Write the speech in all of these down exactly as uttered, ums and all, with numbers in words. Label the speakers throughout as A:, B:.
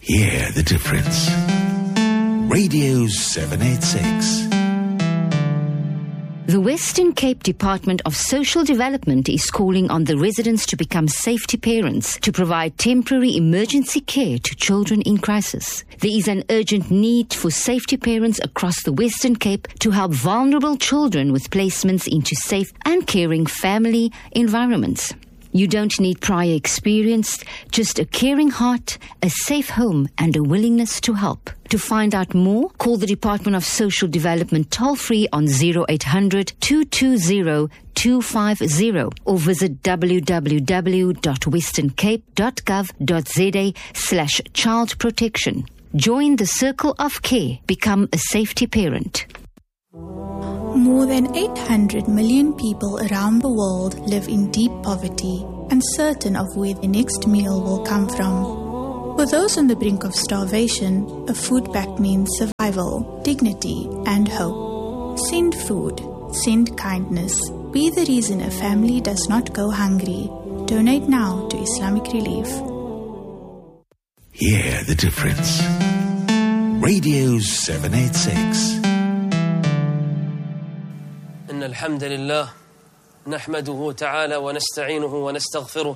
A: Hear the difference. Radio seven eighty-six.
B: The Western Cape Department of Social Development is calling on the residents to become safety parents to provide temporary emergency care to children in crisis. There is an urgent need for safety parents across the Western Cape to help vulnerable children with placements into safe and caring family environments. You don't need prior experience, just a caring heart, a safe home, and a willingness to help. To find out more, call the Department of Social Development toll-free on zero eight hundred, two two zero, two five zero or visit w w w dot western cape dot gov dot z a slash child protection. Join the circle of care. Become a safety parent.
C: More than eight hundred million people around the world live in deep poverty, uncertain of where the next meal will come from. For those on the brink of starvation, a food pack means survival, dignity, and hope. Send food. Send kindness. Be the reason a family does not go hungry. Donate now to Islamic Relief.
A: Hear the difference. Radio seven eighty-six.
D: إن الحمد لله نحمده تعالى ونستعينه ونستغفره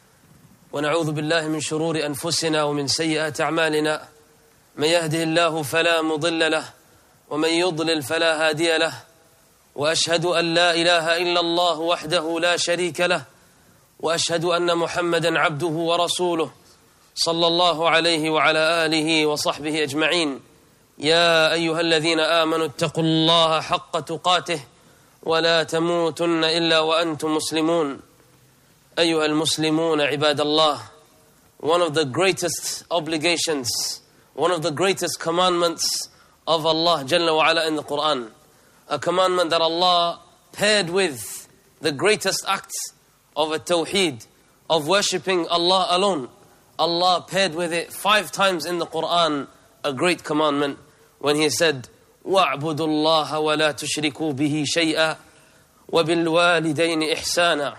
D: ونعوذ بالله من شرور أنفسنا ومن سيئات أعمالنا من يهده الله فلا مضل له ومن يضلل فلا هادي له وأشهد أن لا إله إلا الله وحده لا شريك له وأشهد أن محمدا عبده ورسوله صلى الله عليه وعلى آله وصحبه أجمعين يا أيها الذين آمنوا اتقوا الله حق تقاته ولا تموتن إلا وأنتم مسلمون أيها المسلمون عباد الله. One of the greatest obligations, one of the greatest commandments of Allah Jalla wa Ala in the Quran, a commandment that Allah paired with the greatest act of a tawheed, of worshipping Allah alone. Allah paired with it five times in the Quran, a great commandment, when He said, وَاعْبُدُوا اللَّهَ وَلَا تُشْرِكُوا بِهِ شَيْئًا وَبِالْوَالِدَيْنِ إِحْسَانًا.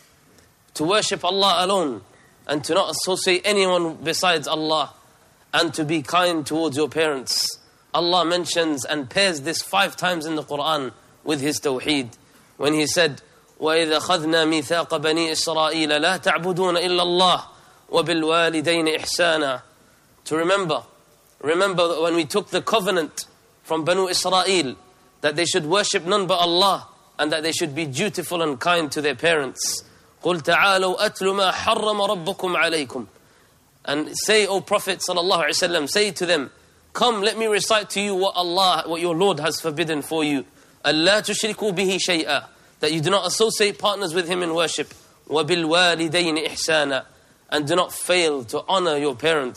D: To worship Allah alone and to not associate anyone besides Allah, and to be kind towards your parents. Allah mentions and pairs this five times in the Quran with His tawheed, when He said, وَإِذَا خَذْنَا مِيثَاقَ بَنِي إِسْرَائِيلَ لَا تَعْبُدُونَ إِلَّا اللَّهِ وَبِالْوَالِدَيْنِ إِحْسَانًا. To remember, remember that when we took the covenant from Banu Israel, that they should worship none but Allah, and that they should be dutiful and kind to their parents. قُلْ تَعَالَوْا أَتْلُ مَا حَرَّمَ رَبُّكُمْ عَلَيْكُمْ. And say, O Prophet sallallahu alaihi wasallam, say to them, come, let me recite to you what Allah, what your Lord has forbidden for you. أَلَّا تُشْرِكُوا بِهِ شَيْئًا. That you do not associate partners with Him in worship. وَبِالْوَالِدَيْنِ إِحْسَانًا. And do not fail to honor your parents.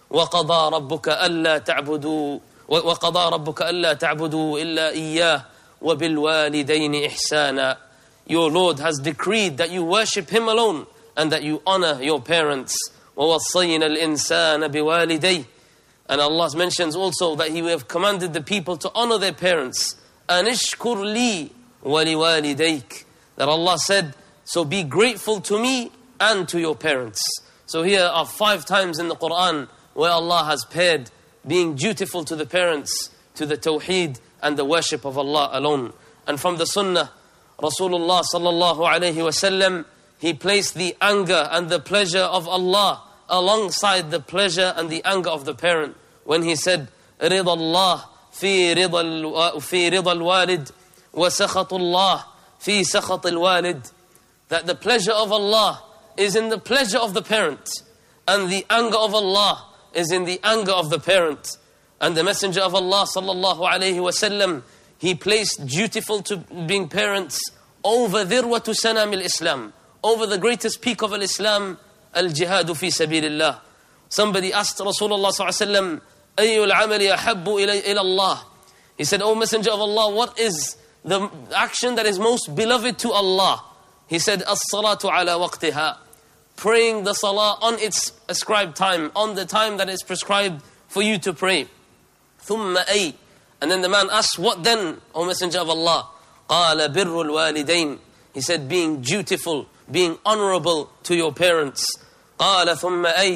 D: وَقَضَى رَبُّكَ أَلَّا تَعْبُدُوا وَقَضَى رَبُّكَ أَلَّا تَعْبُدُوا إِلَّا إِيَّاهُ وَبِالْوَالِدَيْنِ إِحْسَانًا. Your Lord has decreed that you worship Him alone and that you honor your parents. وَوَصَّيْنَا الْإِنسَانَ بِوَالِدَيْهِ. And Allah mentions also that He have commanded the people to honor their parents. أَنِشْكُرْ لِي وَلِوَالِدَيْكَ. That Allah said, so be grateful to me and to your parents. So here are five times in the Quran where Allah has paired being dutiful to the parents, to the tawheed and the worship of Allah alone. And from the sunnah, Rasulullah sallallahu alayhi wasallam, he placed the anger and the pleasure of Allah alongside the pleasure and the anger of the parent, when he said, رِضَى اللَّهِ فِي رِضَى الْوَالِدِ وَسَخَطُ اللَّهِ فِي سَخَطِ الْوَالِدِ. That the pleasure of Allah is in the pleasure of the parent, and the anger of Allah is in the anger of the parent. And the Messenger of Allah sallallahu alayhi wasallam, he placed dutiful to being parents over dhirwatu sanam al-Islam, over the greatest peak of al-Islam, al-jihadu fi sabilillah. Somebody asked Rasulullah sallallahu alayhi wasallam, أَيُّ الْعَمَلِ أَحَبُّ إِلَى Allah. He said, O Messenger of Allah, what is the action that is most beloved to Allah? He said, as-salatu ala waqtiha. Praying the salah on its ascribed time, on the time that is prescribed for you to pray. ثُمَّ أَيْ. And then the man asked, what then, O Messenger of Allah? قَالَ بِرُّ الْوَالِدَيْنِ. He said, being dutiful, being honorable to your parents. قَالَ ثُمَّ أَيْ.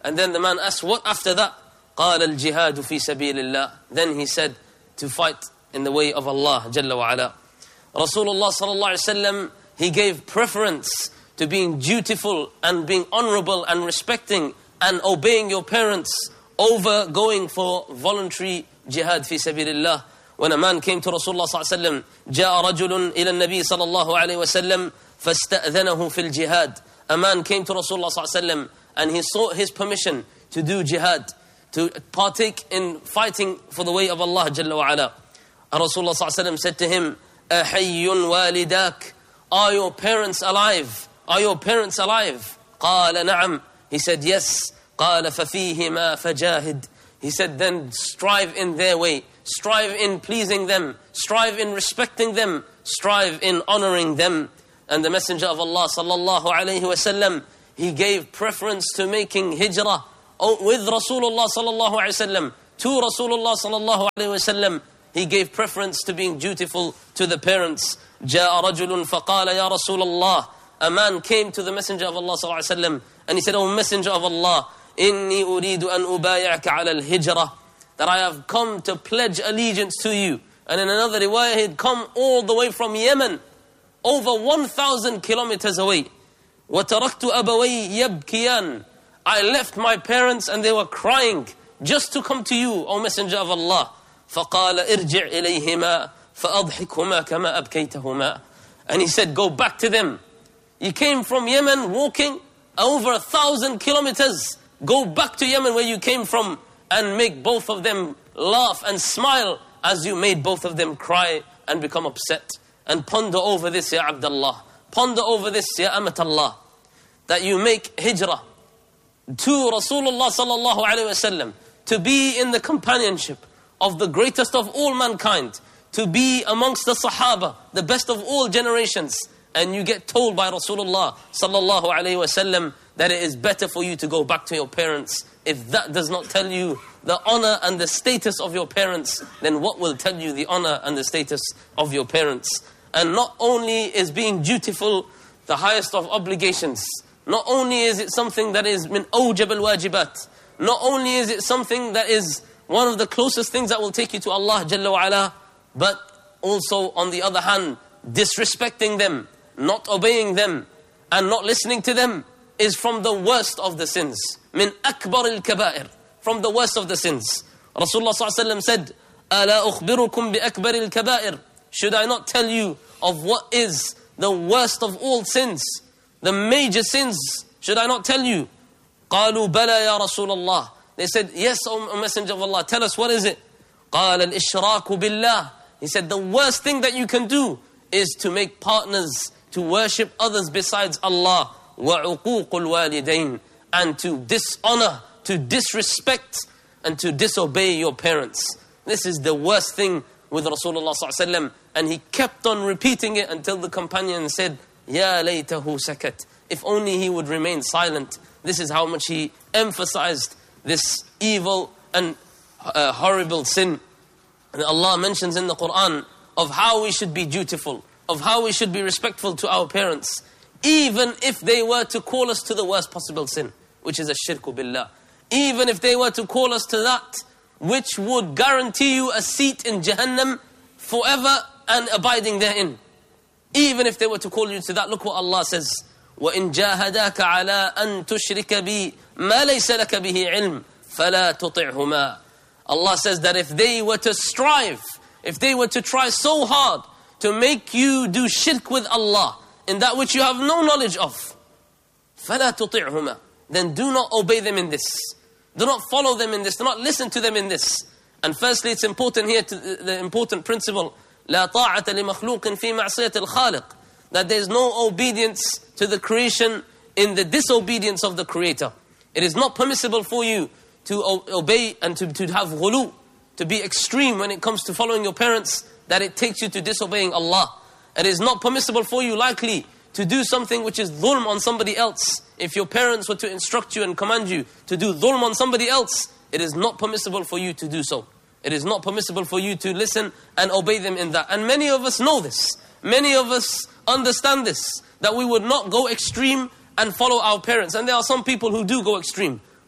D: And then the man asked, what after that? قال الجهاد في سبيل الله. Then he said, to fight in the way of Allah Jalla wa Ala. Rasulullah sallallahu alaihi wasallam, he gave preference to being dutiful and being honorable and respecting and obeying your parents over going for voluntary jihad fi sabilillah. When a man came to Rasulullah sallallahu alaihi wasallam, جاء رجل إلى النبي صلى الله عليه وسلم فاستأذنه في الجهاد. A man came to Rasulullah sallallahu alaihi wasallam and he sought his permission to do jihad, to partake in fighting for the way of Allah Jalla wa Ala. And Rasulullah sallallahu alaihi wasallam said to him, أحي والداك, are your parents alive? Are your parents alive? قال نعم. He said yes. قال ففيهما فجاهد. He said then strive in their way, strive in pleasing them, strive in respecting them, strive in honoring them. And the Messenger of Allah sallallahu alayhi wasallam, he gave preference to making hijrah with Rasulullah sallallahu alayhi wasallam, to Rasulullah sallallahu alayhi wasallam. He gave preference to being dutiful to the parents. جاء رجل فقال يا رسول الله. A man came to the Messenger of Allah sallallahu alayhi wasallam and he said, "O Messenger of Allah, إني أريد أن أبايعك على الهجرة." That I have come to pledge allegiance to you. And in another riwayah, he had come all the way from Yemen, over one thousand kilometers away. وَتَرَكْتُ أَبَوَيْ يَبْكِيَانِ. I left my parents and they were crying just to come to you, O Messenger of Allah. فَقَالَ إِرْجِعْ إِلَيْهِمَا فَأَضْحِكْهُمَا كَمَا أَبْكَيْتَهُمَا. And he said, go back to them. You came from Yemen walking over a thousand kilometers. Go back to Yemen where you came from and make both of them laugh and smile as you made both of them cry and become upset. And ponder over this, Ya Abdullah. Ponder over this, Ya Amatallah. That you make hijrah to Rasulullah sallallahu alayhi wasallam, to be in the companionship of the greatest of all mankind, to be amongst the Sahaba, the best of all generations. And you get told by Rasulullah sallallahu alayhi wasallam that it is better for you to go back to your parents. If that does not tell you the honor and the status of your parents, then what will tell you the honor and the status of your parents? And not only is being dutiful the highest of obligations, not only is it something that is min awjab al-wajibat, not only is it something that is one of the closest things that will take you to Allah Jalla wa Ala, but also on the other hand, disrespecting them, not obeying them, and not listening to them is from the worst of the sins. Min akbar al-kaba'ir, from the worst of the sins. Rasulullah sallallahu alaihi wasallam said, أَلَا أُخْبِرُكُمْ بِأَكْبَرِ الْكَبَائِرِ. Should I not tell you of what is the worst of all sins? The major sins, should I not tell you? قَالُوا بَلَا يَا رَسُولَ اللَّهِ. They said, yes, O Messenger of Allah, tell us, what is it? قَالَ الْإِشْرَاكُ بِاللَّهِ. He said, the worst thing that you can do is to make partners, to worship others besides Allah. وَعُقُوقُ الْوَالِدَيْنِ. And to dishonor, to disrespect, and to disobey your parents. This is the worst thing with Rasulullah sallallahu alaihi wasallam. And he kept on repeating it until the companion said, Ya laytahu sakat. If only he would remain silent. This is how much he emphasized this evil and uh, horrible sin. And Allah mentions in the Quran of how we should be dutiful, of how we should be respectful to our parents, even if they were to call us to the worst possible sin, which is ash-shirku billah. Even if they were to call us to that which would guarantee you a seat in Jahannam forever and abiding therein. Even if they were to call you to that, look what Allah says. وَإِن جَاهَدَاكَ عَلَىٰ أَن تُشْرِكَ بِي مَا لَيْسَ لَكَ بِهِ عِلْمٍ فَلَا تُطِعْهُمَا. Allah says that if they were to strive, if they were to try so hard to make you do shirk with Allah in that which you have no knowledge of, فَلَا تُطِعْهُمَا. Then do not obey them in this. Do not follow them in this. Do not listen to them in this. And firstly, it's important here, to the important principle, لا طاعة لمخلوق في معصية الخالق. That there is no obedience to the creation in the disobedience of the Creator. It is not permissible for you to obey and to, to have ghulu, to be extreme when it comes to following your parents, that it takes you to disobeying Allah. It is not permissible for you likely to do something which is dhulm on somebody else. If your parents were to instruct you and command you to do dhulm on somebody else, it is not permissible for you to do so. It is not permissible for you to listen and obey them in that. And many of us know this. Many of us understand this, that we would not go extreme and follow our parents. And there are some people who do go extreme.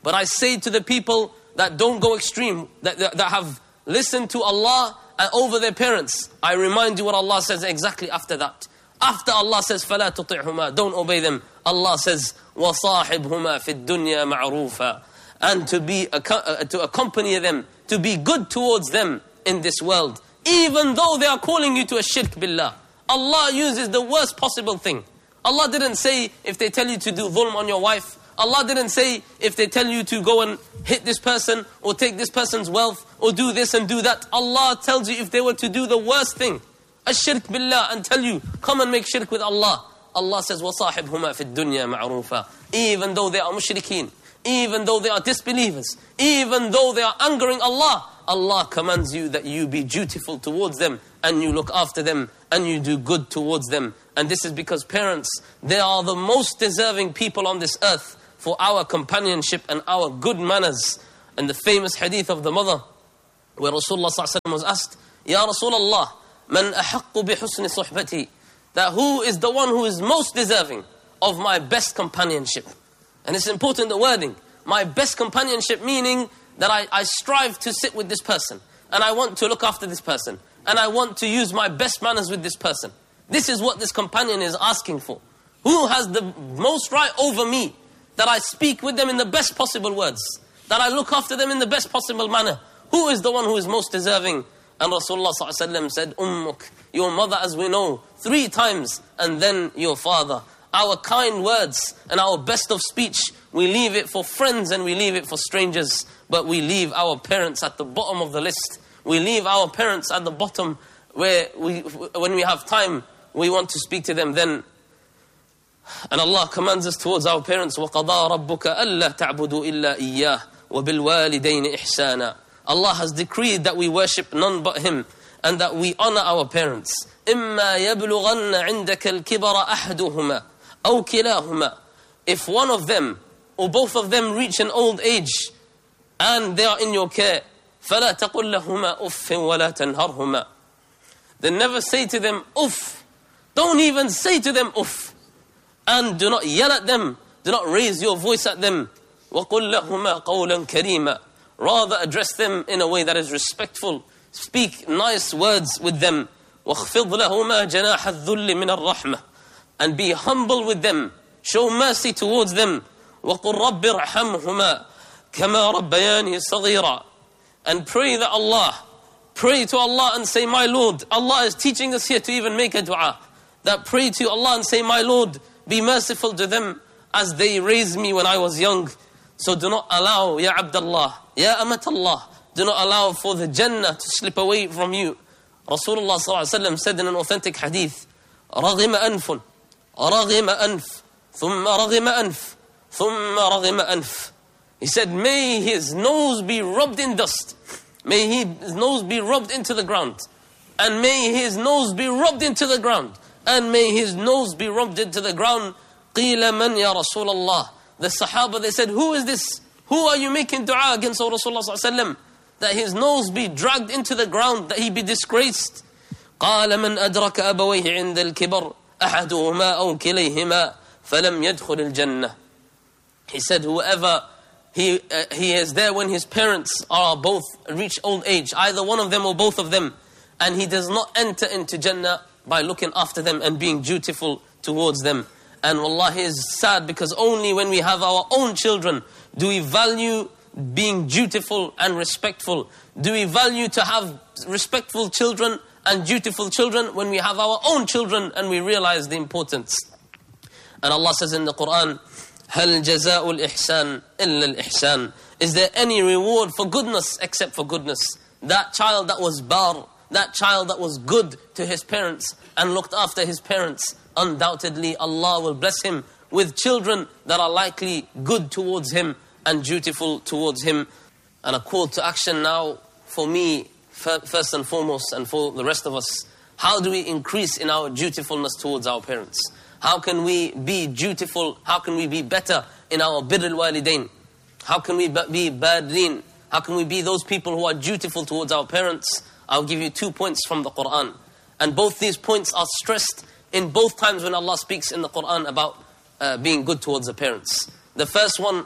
D: But I say to the people that don't go extreme, that, that, that have listened to Allah and over their parents, I remind you what Allah says exactly after that. After Allah says, فَلَا تُطِعْهُمَا, don't obey them. Allah says, وَصَاحِبْهُمَا فِي الدُّنْيَا مَعْرُوفًا, and to be uh, to accompany them, to be good towards them in this world, even though they are calling you to a shirk billah. Allah uses the worst possible thing. Allah didn't say if they tell you to do dhulm on your wife. Allah didn't say if they tell you to go and hit this person or take this person's wealth or do this and do that. Allah tells you if they were to do the worst thing, ash-shirk billah, and tell you, come and make shirk with Allah. Allah says, وَصَاحِبْهُمَا فِي الدُّنْيَا مَعْرُوفًا, even though they are mushrikeen, even though they are disbelievers, even though they are angering Allah, Allah commands you that you be dutiful towards them and you look after them and you do good towards them. And this is because parents, they are the most deserving people on this earth for our companionship and our good manners. And the famous hadith of the mother, where Rasulullah sallallahu alaihi wasallam was asked, Ya Rasulullah, man ahaqqu bi husni suhbati, that who is the one who is most deserving of my best companionship? And it's important, the wording, my best companionship, meaning that I, I strive to sit with this person, and I want to look after this person, and I want to use my best manners with this person. This is what this companion is asking for. Who has the most right over me? That I speak with them in the best possible words, that I look after them in the best possible manner. Who is the one who is most deserving? And Rasulullah sallallahu alaihi wasallam said, Ummuk, your mother, as we know, three times, and then your father. Our kind words and our best of speech, we leave it for friends and we leave it for strangers, but we leave our parents at the bottom of the list. We leave our parents at the bottom, where we, when we have time, we want to speak to them then. And Allah commands us towards our parents, وَقَضَى رَبُّكَ أَلَّا تَعْبُدُوا إِلَّا إِيَّاهُ وَبِالْوَالِدَيْنِ إِحْسَانًا. Allah has decreed that we worship none but Him and that we honor our parents. إِمَّا يَبْلُغَنَّ عِنْدَكَ الْكِبَرَ أَحْدُهُمَا أَوْ كِلَاهُمَا. If one of them or both of them reach an old age and they are in your care, فَلَا تَقُلْ لَهُمَا أُفٍّ وَلَا تَنْهَرْهُمَا. Then never say to them, uff. Don't even say to them, uff. And do not yell at them. Do not raise your voice at them. وَقُلْ لَهُمَا قَوْلًا كَرِيمًا. Rather address them in a way that is respectful. Speak nice words with them. وَاخْفِضْ لَهُمَا جَنَاحَ الذُّلِّ مِنَ الرَّحْمَةِ. And be humble with them. Show mercy towards them. وَقُلْ رَبِّ ارْحَمْهُمَا كَمَا رَبَّيَانِي صَغِيرًا. And pray that Allah, pray to Allah and say, my Lord, Allah is teaching us here to even make a dua. That pray to Allah and say, my Lord, be merciful to them as they raised me when I was young. So do not allow, Ya Abdullah, Ya Amatallah, do not allow for the Jannah to slip away from you. Rasulullah sallallahu alaihi wasallam said in an authentic hadith, رَغِمَ أَنْفٌ رَغِمَ أَنْفٌ ثُمَّ رَغِمَ أَنْفٌ ثُمَّ رَغِمَ أَنْفٌ. He said, may his nose be rubbed in dust. May his nose be rubbed into the ground. And may his nose be rubbed into the ground. And may his nose be rubbed into the ground. قِيلَ مَنْ يَا رَسُولَ اللَّهِ. The Sahaba, they said, who is this? Who are you making dua against, O Rasulullah sallallahu alaihi wasallam? That his nose be dragged into the ground, that he be disgraced. قَالَ مَنْ أَدْرَكَ أَبَوَيْهِ عِنْدَ الْكِبَرِ أَحَدُهُمَا أَوْ كِلَيْهِمَا فَلَمْ يَدْخُلِ الْجَنَّةِ. He said, whoever he uh, he is there when his parents are both reach old age, either one of them or both of them, and he does not enter into Jannah by looking after them and being dutiful towards them. And wallahi, is sad, because only when we have our own children do we value being dutiful and respectful. Do we value to have respectful children and dutiful children when we have our own children and we realize the importance. And Allah says in the Quran, هَلْ جَزَاءُ الْإِحْسَانِ إِلَّا الْإِحْسَانِ. Is there any reward for goodness except for goodness? That child that was bar, that child that was good to his parents and looked after his parents, undoubtedly Allah will bless him with children that are likely good towards him and dutiful towards him. And a call to action now for me, first and foremost, and for the rest of us. How do we increase in our dutifulness towards our parents? How can we be dutiful? How can we be better in our birr al-walidain? How can we be badreen? How can we be those people who are dutiful towards our parents? I'll give you two points from the Quran. And both these points are stressed in both times when Allah speaks in the Quran about uh, being good towards the parents. The first one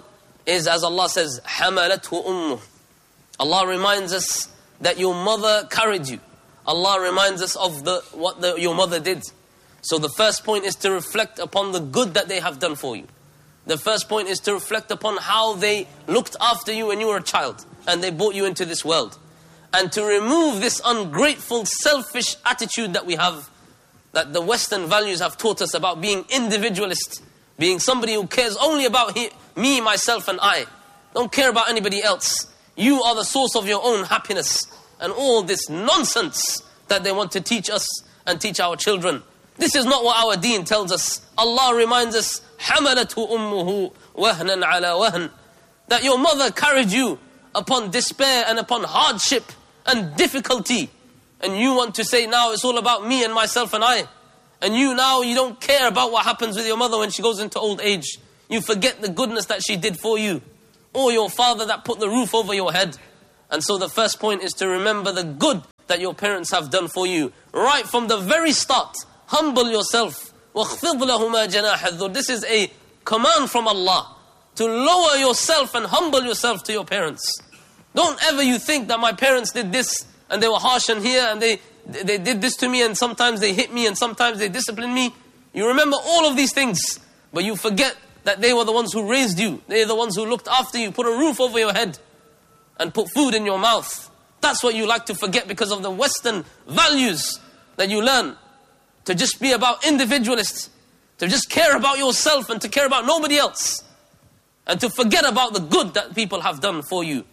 D: is, as Allah says, حَمَلَتْهُ أُمُّهُ. Allah reminds us that your mother carried you. Allah reminds us of the what the, your mother did. So the first point is to reflect upon the good that they have done for you. The first point is to reflect upon how they looked after you when you were a child and they brought you into this world. And to remove this ungrateful, selfish attitude that we have, that the Western values have taught us about being individualist, being somebody who cares only about he, me, myself and I. Don't care about anybody else. You are the source of your own happiness. And all this nonsense that they want to teach us and teach our children. This is not what our deen tells us. Allah reminds us, حَمَلَتْهُ أُمُّهُ وَهْنًا عَلَى وَهْنٍ, that your mother carried you upon despair and upon hardship and difficulty. And you want to say now it's all about me and myself and I. And you now, you don't care about what happens with your mother when she goes into old age. You forget the goodness that she did for you. Or your father that put the roof over your head. And so the first point is to remember the good that your parents have done for you. Right from the very start, humble yourself. وَاخْفِضْ لَهُمَا جَنَاحَ الذُّلِّ. This is a command from Allah. To lower yourself and humble yourself to your parents. Don't ever you think that my parents did this and they were harsh in here and they, they did this to me and sometimes they hit me and sometimes they disciplined me. You remember all of these things, but you forget that they were the ones who raised you. They're the ones who looked after you, put a roof over your head and put food in your mouth. That's what you like to forget because of the Western values that you learn. To just be about individualists. To just care about yourself and to care about nobody else. And to forget about the good that people have done for you.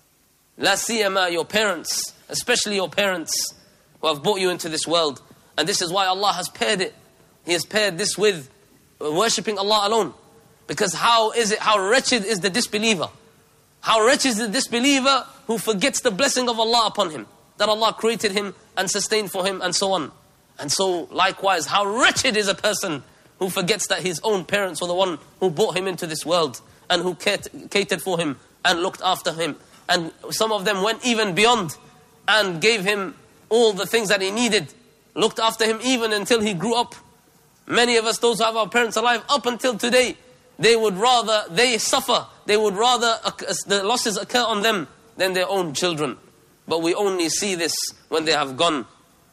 D: La siyama, your parents, especially your parents who have brought you into this world. And this is why Allah has paired it. He has paired this with worshipping Allah alone. Because how is it, how wretched is the disbeliever? How wretched is the disbeliever who forgets the blessing of Allah upon him. That Allah created him and sustained for him and so on. And so likewise, how wretched is a person who forgets that his own parents were the one who brought him into this world. And who catered for him and looked after him. And some of them went even beyond and gave him all the things that he needed. Looked after him even until he grew up. Many of us, those who have our parents alive, up until today, they would rather, they suffer. They would rather, the losses occur on them than their own children. But we only see this when they have gone.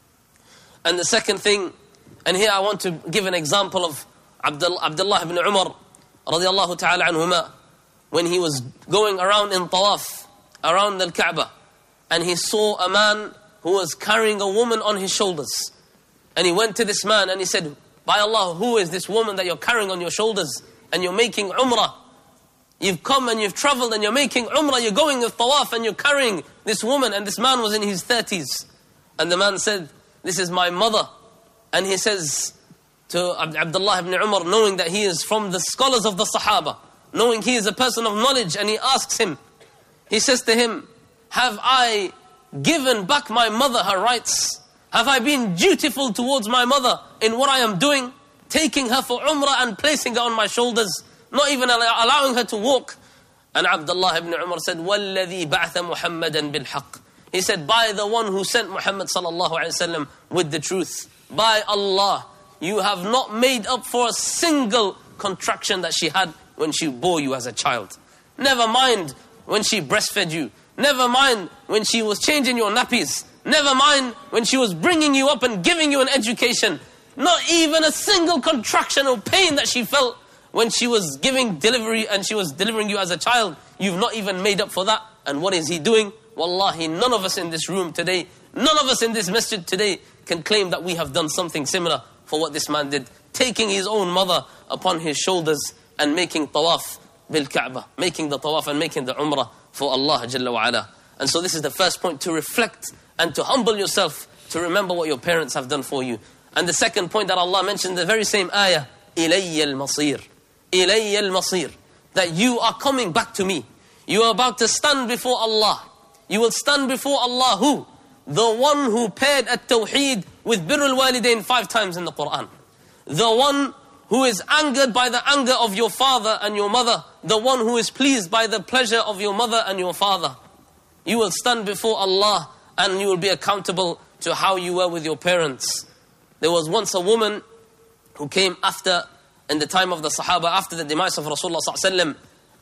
D: And the second thing, and here I want to give an example of Abdullah, Abdullah ibn Umar, radiyallahu ta'ala anhuma, when he was going around in tawaf, around the Kaaba, and he saw a man who was carrying a woman on his shoulders. And he went to this man and he said, by Allah, who is this woman that you're carrying on your shoulders and you're making umrah? You've come and you've traveled and you're making umrah, you're going with tawaf and you're carrying this woman. And this man was in his thirties. And the man said, this is my mother. And he says to Abdullah ibn Umar, knowing that he is from the scholars of the Sahaba, knowing he is a person of knowledge, and he asks him, he says to him, have I given back my mother her rights? Have I been dutiful towards my mother in what I am doing? Taking her for umrah and placing her on my shoulders, not even allowing her to walk. And Abdullah ibn Umar said, وَالَّذِي بَعْثَ مُحَمَّدًا بِالْحَقِّ. He said, by the one who sent Muhammad sallallahu alayhi wa sallam with the truth. By Allah, you have not made up for a single contraction that she had when she bore you as a child. Never mind when she breastfed you. Never mind when she was changing your nappies. Never mind when she was bringing you up and giving you an education. Not even a single contraction or pain that she felt when she was giving delivery and she was delivering you as a child. You've not even made up for that. And what is he doing? Wallahi, none of us in this room today, none of us in this masjid today can claim that we have done something similar for what this man did. Taking his own mother upon his shoulders and making tawaf bil Kaaba, making the tawaf and making the umrah for Allah Jalla wa Ala. And so this is the first point, to reflect and to humble yourself, to remember what your parents have done for you. And the second point that Allah mentioned in the very same ayah, إِلَيَّ الْمَصِيرِ إِلَيَّ الْمَصِيرِ, that you are coming back to me. You are about to stand before Allah. You will stand before Allah who? The one who paired at-tawheed with birrul walidain five times in the Quran. The one who is angered by the anger of your father and your mother. The one who is pleased by the pleasure of your mother and your father. You will stand before Allah and you will be accountable to how you were with your parents. There was once a woman who came after, in the time of the Sahaba, after the demise of Rasulullah sallallahu alaihi wasallam,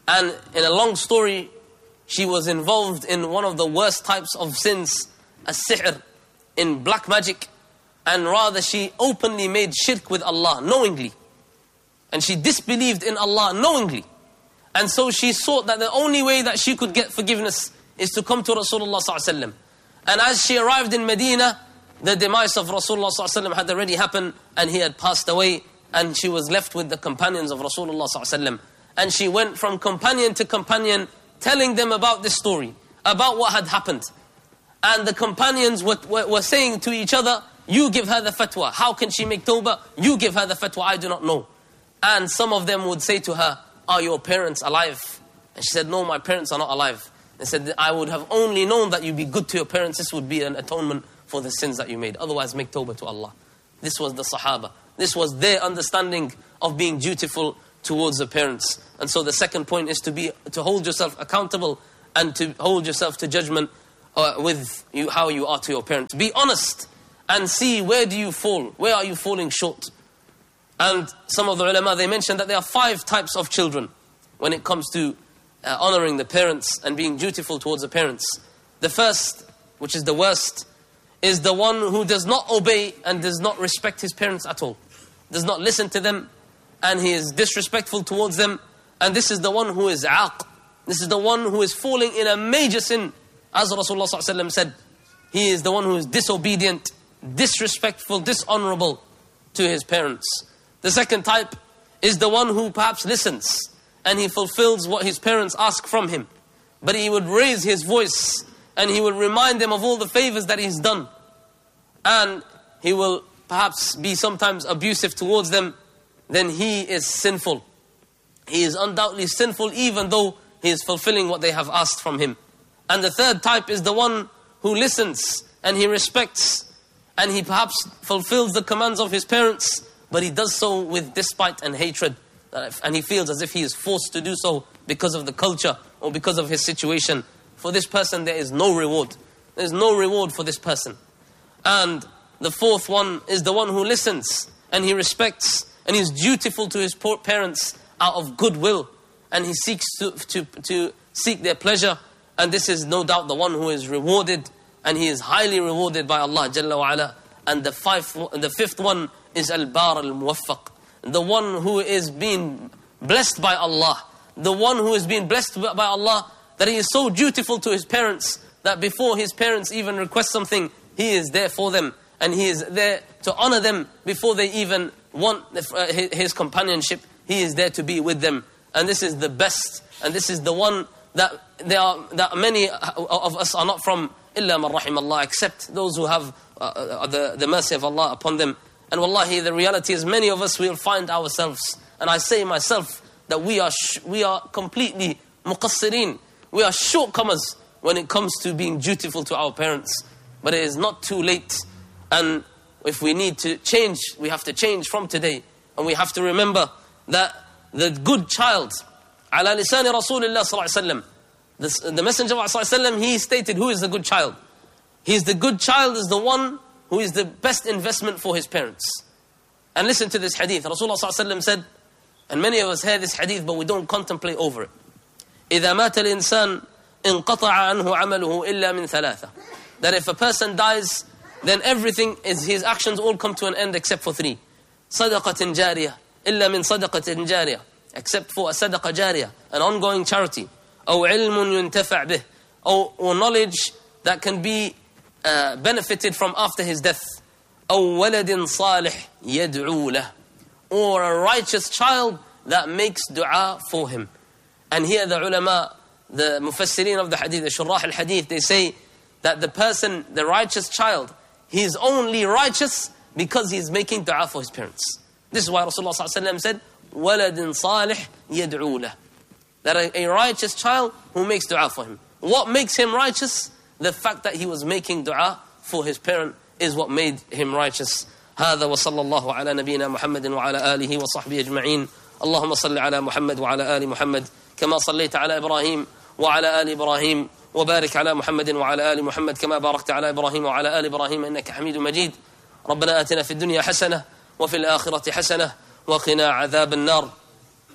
D: And in a long story, she was involved in one of the worst types of sins, as-sihr, in black magic. And rather she openly made shirk with Allah, knowingly. And she disbelieved in Allah, knowingly. And so she thought that the only way that she could get forgiveness is to come to Rasulullah sallallahu alaihi wasallam. And as she arrived in Medina, the demise of Rasulullah sallallahu alaihi wasallam had already happened, and he had passed away, and she was left with the companions of Rasulullah sallallahu alaihi wasallam. And she went from companion to companion, telling them about this story, about what had happened. And the companions were, were, were saying to each other, you give her the fatwa. How can she make tawbah? You give her the fatwa. I do not know. And some of them would say to her, are your parents alive? And she said, no, my parents are not alive. They said, I would have only known that you'd be good to your parents. This would be an atonement for the sins that you made. Otherwise, make tawbah to Allah. This was the Sahaba. This was their understanding of being dutiful towards the parents. And so the second point is to be to hold yourself accountable and to hold yourself to judgment uh, with you, how you are to your parents. Be honest and see where do you fall. Where are you falling short? And some of the ulama, they mentioned that there are five types of children when it comes to uh, honoring the parents and being dutiful towards the parents. The first, which is the worst, is the one who does not obey and does not respect his parents at all. Does not listen to them, and he is disrespectful towards them. And this is the one who is aq. This is the one who is falling in a major sin. As Rasulullah sallallahu alaihi wasallam said, he is the one who is disobedient, disrespectful, dishonorable to his parents. The second type is the one who perhaps listens and he fulfills what his parents ask from him. But he would raise his voice and he will remind them of all the favors that he's done. And he will perhaps be sometimes abusive towards them. Then he is sinful. He is undoubtedly sinful even though he is fulfilling what they have asked from him. And the third type is the one who listens and he respects and he perhaps fulfills the commands of his parents, but he does so with despite and hatred. And he feels as if he is forced to do so because of the culture or because of his situation. For this person, there is no reward. There is no reward for this person. And the fourth one is the one who listens and he respects and he is dutiful to his parents out of goodwill. And he seeks to, to, to seek their pleasure. And this is no doubt the one who is rewarded, and he is highly rewarded by Allah Jalla wa Ala. And the, five, the fifth one is Al-Bar Al-Muwaffaq, the one who is being blessed by Allah. The one who is being blessed by Allah, that he is so dutiful to his parents, that before his parents even request something, he is there for them. And he is there to honor them before they even want his companionship. He is there to be with them. And this is the best. And this is the one that there are that many of us are not from, illa man rahim Allah, except those who have uh, the, the mercy of Allah upon them. And wallahi, the reality is many of us will find ourselves, and I say myself, that we are sh we are completely muqassirin. We are shortcomers when it comes to being dutiful to our parents. But it is not too late. And if we need to change, we have to change from today. And we have to remember that the good child, ala lisani Rasulullah sallallahu alaihi wasallam, the Messenger of Allah sallallahu alaihi wasallam, he stated, who is the good child? He is the good child is the one who is the best investment for his parents. And listen to this hadith. Rasulullah sallallahu alaihi wasallam said, and many of us hear this hadith, but we don't contemplate over it. إِذَا مَاتَ الْإِنسَانِ انْقَطَعَ عَنْهُ عَمَلُهُ إِلَّا مِنْ ثَلَاثَةٍ. That if a person dies, then everything is, his actions all come to an end except for three. صَدَقَةٍ جَارِيَةٍ إِلَّا مِنْ صَدَقَةٍ جَارِيَةٍ. Except for a sadaqah jariyah, an ongoing charity. أو علم ينتفع به. Or, or knowledge that can be uh, benefited from after his death. أو ولد صالح يدعو له. Or a righteous child that makes dua for him. And here the ulama, the mufassirin of the hadith, the shurrah al-hadith, they say that the person, the righteous child, he is only righteous because he is making dua for his parents. This is why Rasulullah sallallahu alaihi wasallam said, وَلَدٍ صَالِحٍ يَدْعُو لَهُ. That a, a righteous child who makes dua for him. What makes him righteous? The fact that he was making dua for his parent is what made him righteous. هذا وصلى الله على نبينا محمد وعلى آله وصحبه أجمعين. اللهم صل على محمد وعلى آل محمد كما صليت على إبراهيم وعلى آل إبراهيم وبارك على محمد وعلى آل محمد كما باركت على إبراهيم وعلى آل إبراهيم إنك حميد مجيد. ربنا آتنا في الدنيا حسنة وفي الآخرة حسنة وقنا عذاب النار.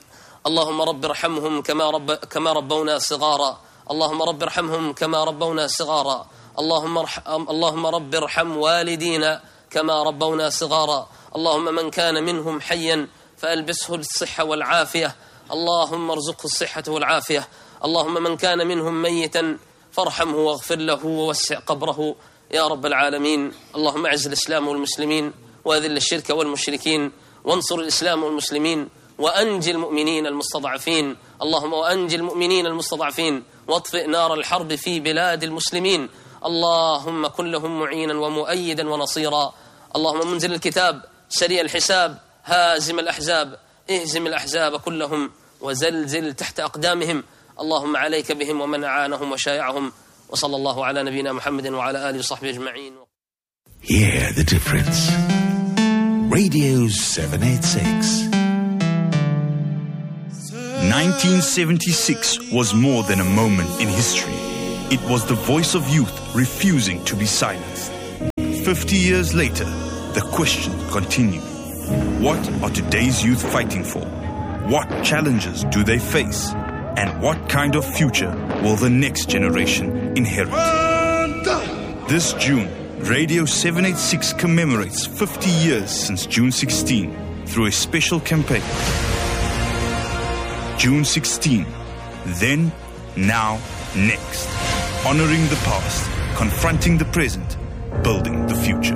D: اللهم رب ارحمهم كما رب كما ربونا صغارا اللهم رب ارحمهم كما ربونا صغارا اللهم ارحم اللهم رب ارحم والدينا كما ربونا صغارا اللهم من كان منهم حيا فألبسه الصحة والعافية اللهم ارزقه الصحة والعافية اللهم من كان منهم ميتا فارحمه واغفر له ووسع قبره يا رب العالمين. اللهم اعز الإسلام والمسلمين وأذل الشرك والمشركين وانصر الإسلام والمسلمين وأنجي المؤمنين المستضعفين اللهم وأنجي المؤمنين المستضعفين واطفئ نار الحرب في بلاد المسلمين اللهم كن لهم معينا ومؤيدا ونصيرا اللهم منزل الكتاب سريع الحساب هازم الأحزاب اهزم الأحزاب كلهم وزلزل تحت أقدامهم اللهم عليك بهم ومن أعانهم وشايعهم وصلى الله على نبينا محمد وعلى آله وصحبه أجمعين.
A: Hear the difference. Radio seven eighty-six.
E: nineteen seventy-six was more than a moment in history. It was the voice of youth refusing to be silenced. Fifty years later, the question continues. What are today's youth fighting for? What challenges do they face? And what kind of future will the next generation inherit? This June, Radio seven eighty-six commemorates fifty years since June sixteenth through a special campaign. June sixteenth, then, now, next. Honoring the past, confronting the present, building the future.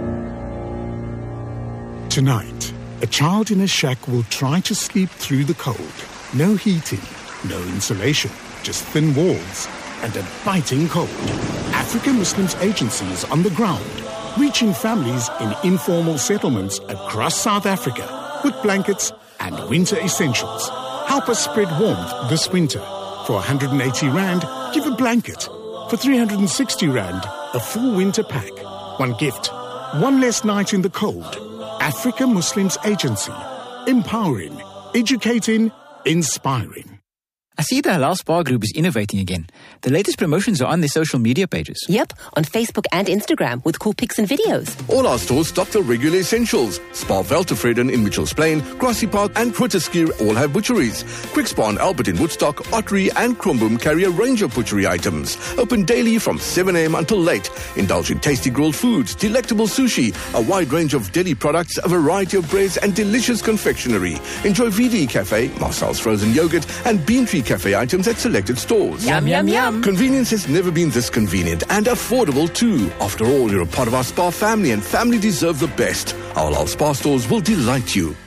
F: Tonight, a child in a shack will try to sleep through the cold. No heating, no insulation, just thin walls and a biting cold. African Muslims Agency is on the ground, reaching families in informal settlements across South Africa with blankets and winter essentials. Help us spread warmth this winter. For one hundred eighty rand, give a blanket. For three hundred sixty rand, a full winter pack. One gift, one less night in the cold. Africa Muslims Agency. Empowering, educating, inspiring.
G: I see the Halal Spa Group is innovating again. The latest promotions are on their social media pages.
H: Yep, on Facebook and Instagram with cool pics and videos.
I: All our stores stock the regular essentials. Spa Veltevreden in Mitchells Plain, Grassy Park and Grooteskier all have butcheries. Quick Spa and Albert in Woodstock, Ottery and Kromboom carry a range of butchery items. Open daily from seven a.m. until late. Indulge in tasty grilled foods, delectable sushi, a wide range of deli products, a variety of breads and delicious confectionery. Enjoy V D Cafe, Marcel's frozen yogurt and Bean Tree Cafe items at selected stores.
H: Yum, yum, yum.
I: Convenience has never been this convenient and affordable too. After all, you're a part of our spa family and family deserve the best. Our Halal Spa stores will delight you.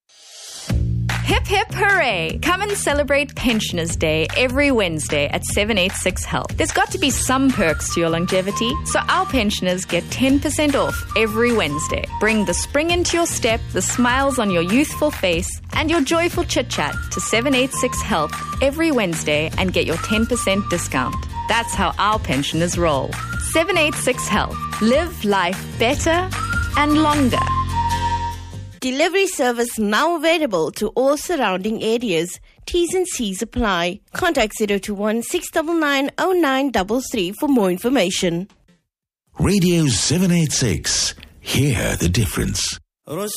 J: Hip hip hooray! Come and celebrate Pensioners Day every Wednesday at seven eighty-six Health. There's got to be some perks to your longevity, so our pensioners get ten percent off every Wednesday. Bring the spring into your step, the smiles on your youthful face, and your joyful chit-chat to seven eighty-six Health every Wednesday and get your ten percent discount. That's how our pensioners roll. seven eighty-six Health. Live life better and longer.
K: Delivery service now available to all surrounding areas. T's and C's apply. Contact zero two one, six nine nine, zero nine three three for more information.
A: Radio seven eighty-six. Hear the difference.